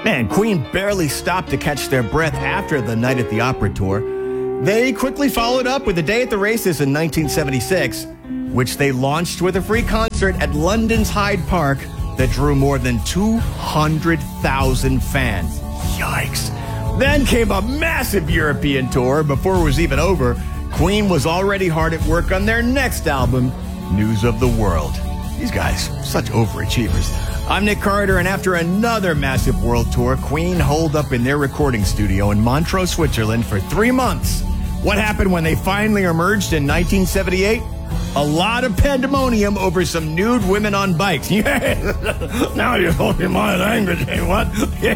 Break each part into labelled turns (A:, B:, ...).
A: Man, Queen barely stopped to catch their breath after the Night at the Opera tour. They quickly followed up with A Day at the Races in 1976, which they launched with a free concert at London's Hyde Park that drew more than 200,000 fans. Yikes. Then came a massive European tour. Before it was even over, Queen was already hard at work on their next album, News of the World. These guys, such overachievers. I'm Nick Carter, and after another massive world tour, Queen holed up in their recording studio in Montreux, Switzerland for 3 months. What happened when they finally emerged in 1978? A lot of pandemonium over some nude women on bikes. Now you're talking my language, hey, what?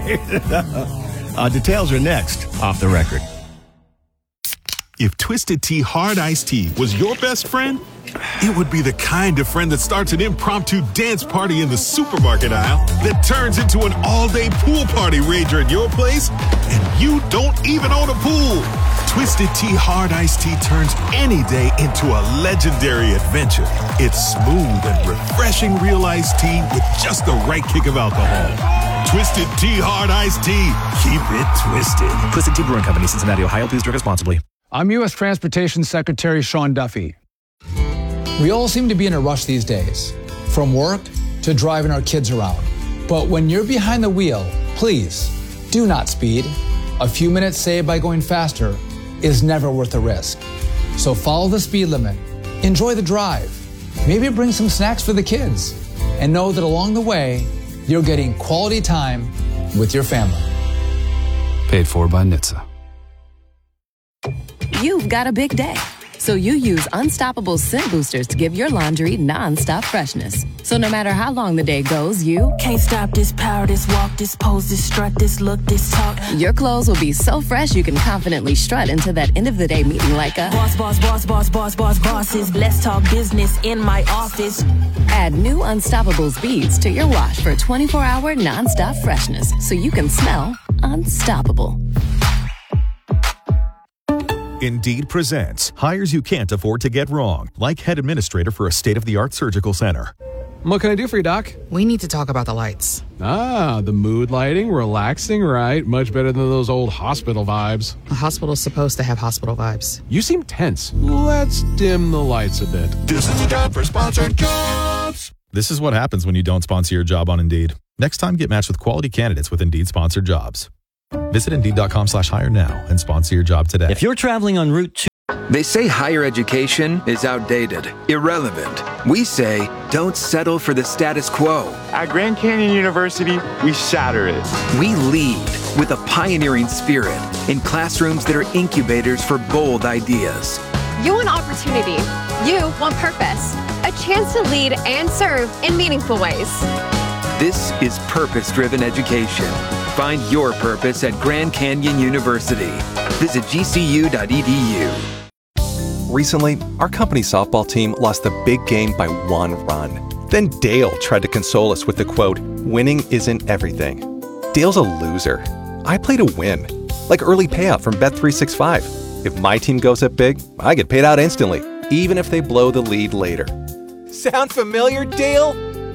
A: Details are next, off the record.
B: If Twisted Tea Hard Iced Tea was your best friend, it would be the kind of friend that starts an impromptu dance party in the supermarket aisle that turns into an all-day pool party rager at your place, and you don't even own a pool. Twisted Tea Hard Iced Tea turns any day into a legendary adventure. It's smooth and refreshing real iced tea with just the right kick of alcohol. Twisted Tea Hard Iced Tea. Keep it twisted.
C: Twisted Tea Brewing Company, Cincinnati, Ohio. Please drink responsibly.
D: I'm U.S. Transportation Secretary Sean Duffy. We all seem to be in a rush these days, from work to driving our kids around. But when you're behind the wheel, please do not speed. A few minutes saved by going faster is never worth the risk. So follow the speed limit, enjoy the drive, maybe bring some snacks for the kids, and know that along the way, you're getting quality time with your family.
E: Paid for by NHTSA.
F: You've got a big day, so you use Unstoppable Scent Boosters to give your laundry nonstop freshness. So no matter how long the day goes, you
G: can't stop this power, this walk, this pose, this strut, this look, this talk.
F: Your clothes will be so fresh you can confidently strut into that end of the day meeting like a
G: bosses. Let's talk business in my office.
F: Add new Unstoppables beads to your wash for 24-hour nonstop freshness, so you can smell unstoppable.
H: Indeed presents hires you can't afford to get wrong, like head administrator for a state-of-the-art surgical center.
E: What can I do for you, Doc?
I: We need to talk about the lights.
E: Ah, the mood lighting, relaxing, right? Much better than those old hospital vibes.
I: A hospital's supposed to have hospital vibes.
E: You seem tense. Let's dim the lights a bit.
B: This is a job for sponsored jobs.
H: This is what happens when you don't sponsor your job on Indeed. Next time, get matched with quality candidates with Indeed-sponsored jobs. Visit Indeed.com/hire now and sponsor your job today.
J: If you're traveling on Route 2...
K: They say higher education is outdated, irrelevant. We say don't settle for the status quo.
L: At Grand Canyon University, we shatter it.
K: We lead with a pioneering spirit in classrooms that are incubators for bold ideas.
M: You want opportunity. You want purpose. A chance to lead and serve in meaningful ways.
K: This is purpose-driven education. Find your purpose at Grand Canyon University. Visit gcu.edu.
N: Recently, our company softball team lost the big game by 1 run. Then Dale tried to console us with the quote, "Winning isn't everything." Dale's a loser. I play to win, like early payout from Bet365. If my team goes up big, I get paid out instantly, even if they blow the lead later.
O: Sound familiar, Dale?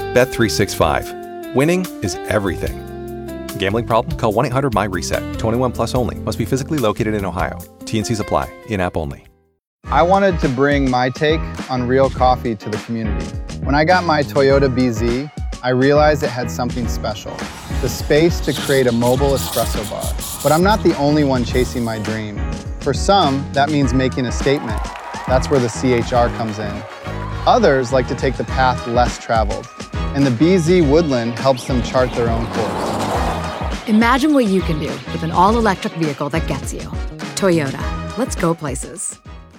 N: Bet365. Winning is everything. Gambling problem? Call 1-800-MY-RESET. 21 plus only. Must be physically located in Ohio. T&Cs apply. In-app only.
P: I wanted to bring my take on real coffee to the community. When I got my Toyota BZ, I realized it had something special. The space to create a mobile espresso bar. But I'm not the only one chasing my dream. For some, that means making a statement. That's where the CHR comes in. Others like to take the path less traveled. And the BZ Woodland helps them chart their own course.
Q: Imagine what you can do with an all-electric vehicle that gets you. Toyota. Let's go places.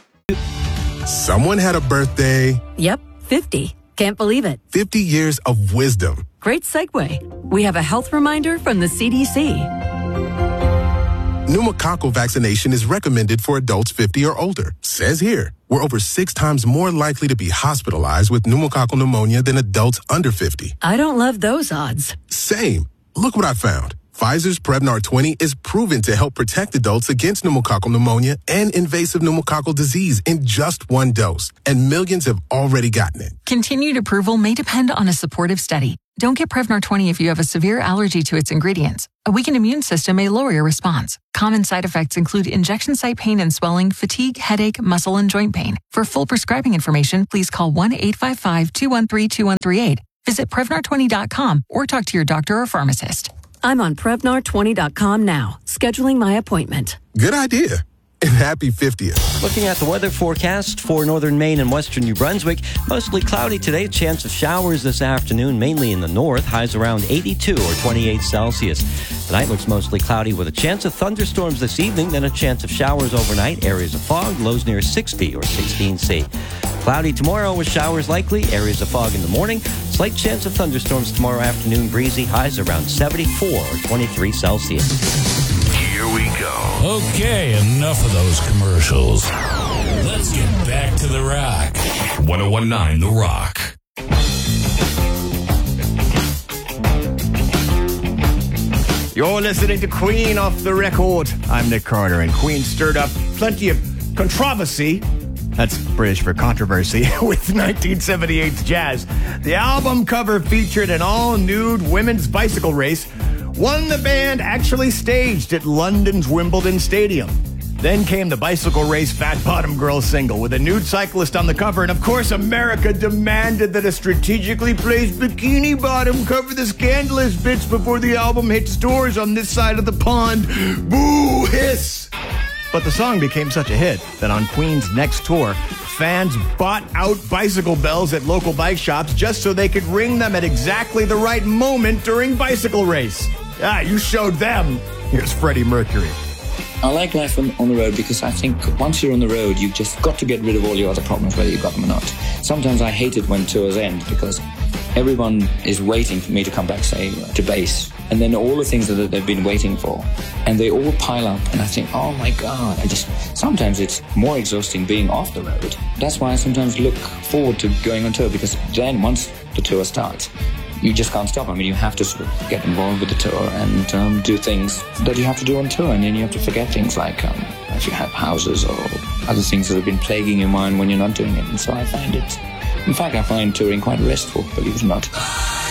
B: Someone had a birthday.
R: Yep, 50. Can't believe it.
B: 50 years of wisdom.
R: Great segue. We have a health reminder from the CDC.
B: Pneumococcal vaccination is recommended for adults 50 or older. Says here, we're over 6 times more likely to be hospitalized with pneumococcal pneumonia than adults under 50.
R: I don't love those odds.
B: Same. Look what I found. Pfizer's Prevnar 20 is proven to help protect adults against pneumococcal pneumonia and invasive pneumococcal disease in just 1 dose. And millions have already gotten it.
S: Continued approval may depend on a supportive study.
J: Don't get Prevnar 20 if you have a severe allergy to its ingredients. A weakened immune system may lower your response. Common side effects include injection site pain and swelling, fatigue, headache, muscle, and joint pain. For full prescribing information, please call 1-855-213-2138. Visit Prevnar20.com or talk to your doctor or pharmacist.
R: I'm on Prevnar20.com now, scheduling my appointment.
B: Good idea. And happy 50th.
S: Looking at the weather forecast for northern Maine and western New Brunswick, mostly cloudy today, chance of showers this afternoon, mainly in the north, highs around 82 or 28 Celsius. Tonight looks mostly cloudy with a chance of thunderstorms this evening, then a chance of showers overnight, areas of fog, lows near 60 or 16 C. Cloudy tomorrow with showers likely, areas of fog in the morning, slight chance of thunderstorms tomorrow afternoon, breezy, highs around 74 or 23 Celsius.
T: Here we go. Okay, enough of those commercials. Let's get back to the rock. 101.9 The Rock.
A: You're listening to Queen Off the Record. I'm Nick Carter, and Queen stirred up plenty of controversy. That's British for controversy with 1978's Jazz. The album cover featured an all-nude women's bicycle race, one the band actually staged at London's Wimbledon Stadium. Then came the bicycle race Fat Bottom Girl single with a nude cyclist on the cover, and of course America demanded that a strategically placed bikini bottom cover the scandalous bits before the album hit stores on this side of the pond. Boo hiss! But the song became such a hit that on Queen's next tour, fans bought out bicycle bells at local bike shops just so they could ring them at exactly the right moment during bicycle race. Ah, you showed them. Here's Freddie Mercury.
U: I like life on the road because I think once you're on the road, you've just got to get rid of all your other problems, whether you've got them or not. Sometimes I hate it when tours end because everyone is waiting for me to come back, say, to base. And then all the things that they've been waiting for, and they all pile up, and I think, oh my God, sometimes it's more exhausting being off the road. That's why I sometimes look forward to going on tour, because then once the tour starts, you just can't stop. I mean, you have to sort of get involved with the tour and do things that you have to do on tour, and then you have to forget things like if you have houses or other things that have been plaguing your mind when you're not doing it. And so I find touring quite restful, believe it or not.